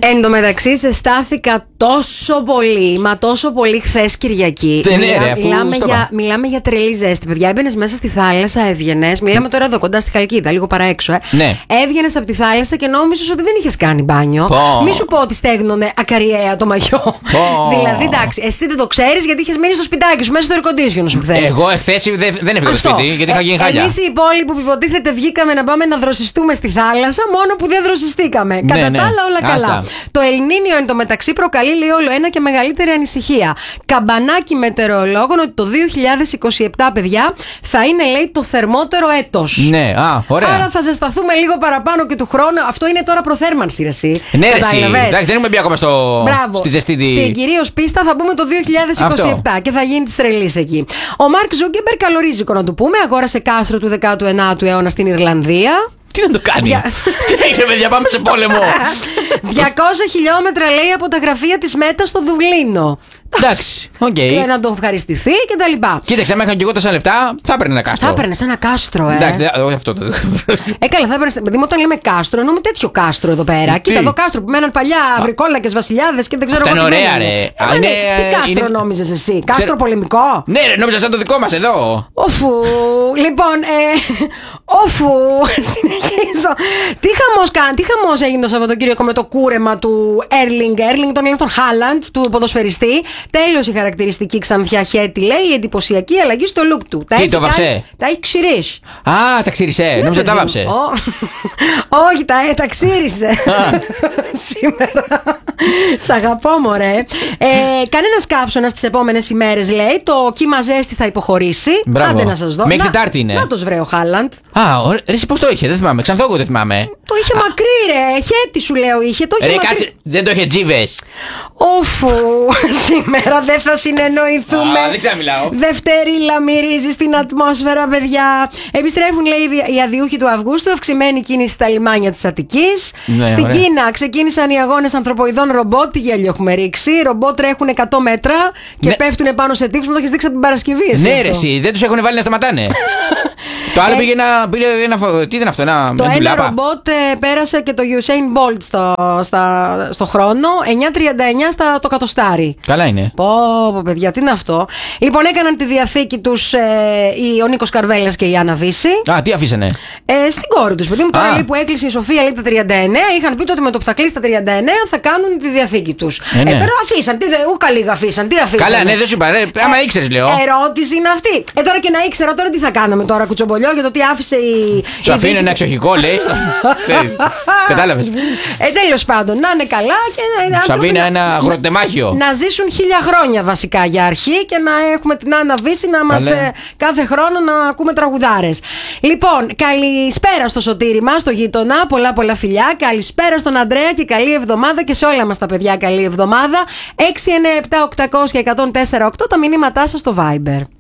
Εν τω μεταξύ, ζεστάθηκα τόσο πολύ, μα τόσο πολύ χθες Κυριακή. Μιλάμε για τρελή ζέστη, παιδιά. Έμπαινες μέσα στη θάλασσα, έβγαινες. Μιλάμε τώρα εδώ κοντά στη Χαλκίδα, λίγο παραέξω. Ναι. Έβγαινες από τη θάλασσα και νόμιζες ότι δεν είχες κάνει μπάνιο. Μη σου πω ότι στέγνωνε ακαριέα το μαγιό. Δηλαδή, εντάξει, εσύ δεν το ξέρεις γιατί είχες μείνει στο σπιτάκι σου, μέσα στο air condition σου χθες. Εγώ εχθές δεν έφυγα το σπίτι γιατί είχα γίνει χάλια. Εμείς οι υπόλοιποι που υποτίθεται βγήκαμε να πάμε να δροσιστούμε στη θάλασσα, μόνο που δεν δροσιστήκαμε. Κατά τα άλλα, όλα καλά. Το Ελνίνιο εν τω μεταξύ προκαλεί, λέει, όλο ένα και μεγαλύτερη ανησυχία. Καμπανάκι μετεωρολόγων ότι το 2027, παιδιά, θα είναι, λέει, το θερμότερο έτος. Ναι, ωραία. Άρα θα ζεσταθούμε λίγο παραπάνω και του χρόνου. Αυτό είναι τώρα προθέρμανση, ρε εσύ. Ναι, ρε εσύ. Εντάξει, δεν έχουμε μπει ακόμα στη ζεστή. Στην κυρίως πίστα θα μπούμε το 2027 και θα γίνει τη τρελή εκεί. Ο Μάρκ Ζούκεμπερ, καλορίζικο να του πούμε, αγόρασε κάστρο του 19ου αιώνα στην Ιρλανδία. Τι να το κάνει. Τι έγινε, παιδιά, πάμε σε πόλεμο. 200 χιλιόμετρα, λέει, από τα γραφεία της Μέτα στο Δουβλίνο. Εντάξει, οκ. Και να το ευχαριστηθεί και τα λοιπά. Κοίταξε, άμα είχα και εγώ τόσα λεφτά, θα έπαιρνε ένα κάστρο. Θα έπαιρνε ένα κάστρο, Εντάξει, όχι αυτό το. Καλά, θα έπαιρνε. Δηλαδή, όταν λέμε κάστρο, εννοούμε τέτοιο κάστρο εδώ πέρα. Κοίτα εδώ κάστρο που μέναν παλιά βρικόλακες βασιλιάδες και δεν ξέρω εγώ. Αυτά είναι ωραία, ρε. Τι κάστρο νόμιζες εσύ, κάστρο πολεμικό? Ναι, ρε, νόμιζα σαν το δικό μας εδώ. Όφου. Λοιπόν, συνεχίζω. Τι χαμός έγινε το Σαββατοκύριακο με το κούρεμα του τον Χάλαντ, του ποδοσφαιριστή. Τέλος η χαρακτηριστική ξανθιά Χέτη, λέει, η εντυπωσιακή αλλαγή στο look του. Τι, το βαψέ? Τα έχει ξηρίσει. Τα ξύρισε. Νόμιζα τα βάψε. Όχι, τα ξύρισε. Σήμερα. Σ' αγαπώ, μωρέ. Κανένας καύσωνας τις επόμενες ημέρες, λέει. Το κύμα ζέστη θα υποχωρήσει. Άντε να σας δω. Μέχρι Τετάρτη είναι. Να το βρε ο Χάλαντ. Εσύ πώς το είχε, δεν θυμάμαι. Ξανθό, δεν θυμάμαι. Το είχε μακρύ, ρε. Χέτη σου λέω είχε. Το είχε μακρύ. Κάτσε, δεν το είχε τζίβες. Όφου. Σήμερα δεν θα συνεννοηθούμε. Δεν ξαναμιλάω. Δευτερίλα μυρίζει στην ατμόσφαιρα, παιδιά. Επιστρέφουν, λέει, οι αδιούχοι του Αυγούστου. Αυξημένη κίνηση στα λιμάνια της Αττικής. Στην Κίνα ξεκίνησαν οι αγώνες ανθρωποειδών ρομπότ. Τι γέλιο έχουμε ρίξει. Ρομπότ τρέχουν 100 μέτρα και πέφτουν πάνω σε τείχους. Μου το έχεις δείξει από την Παρασκευή. Ναι, ρε, εσύ. Δεν τους έχουν βάλει να σταματάνε. Το άλλο πήγε ένα. Τι ήταν αυτό, ένα το ένα ρομπότ πέρασε και το Usain Bolt στο χρόνο. 9:39 το κατοστάρι. Καλά είναι. Πω, παιδιά, τι είναι αυτό. Λοιπόν, έκαναν τη διαθήκη τους ο Νίκος Καρβέλας και η Άννα Βύση. Τι αφήσανε? Στην κόρη τους, παιδί μου. Τώρα, λέει, που έκλεισε η Σοφία, λέει, τα 39, είχαν πει ότι με το που θα κλείσει τα 39 θα κάνουν τη διαθήκη τους. Τώρα αφήσαν. Ούκα λίγα αφήσαν. Τι αφήσαν? Καλά, ναι, δεν σου είπα. Άμα ήξερες, λέω. Ερώτηση είναι αυτή. Τώρα και να ήξερα, τώρα τι θα κάναμε τώρα, κουτσομπολιό, για το τι άφησε η. Σου αφήνω ένα εξοχικό, λέει. Κατάλαβες. Τέλος πάντων, να είναι καλά και να. Σου αφήνω ένα αγροτεμάχιο. Να ζήσουν 1000 χρόνια βασικά για αρχή και να έχουμε την Άννα Βύση να μας κάθε χρόνο να ακούμε τραγουδάρες. Λοιπόν, καλησπέρα στο Σωτήρι μας, στο γείτονα. Πολλά φιλιά. Καλησπέρα στον Αντρέα και καλή εβδομάδα και σε όλα μας τα παιδιά. Καλή εβδομάδα. 697-800-1048 τα μηνύματά σας στο Viber.